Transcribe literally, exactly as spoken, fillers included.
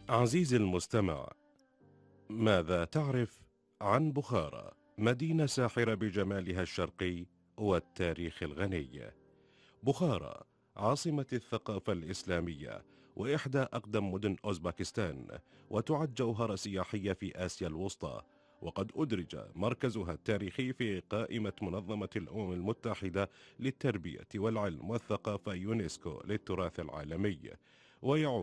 عزيزي المستمع، ماذا تعرف عن بخارى؟ مدينة ساحرة بجمالها الشرقي والتاريخ الغني. بخارى عاصمة الثقافة الإسلامية وإحدى أقدم مدن أوزبكستان، وتعد جوهرة سياحية في آسيا الوسطى، وقد أدرج مركزها التاريخي في قائمة منظمة الأمم المتحدة للتربية والعلم والثقافة يونسكو للتراث العالمي. ويعود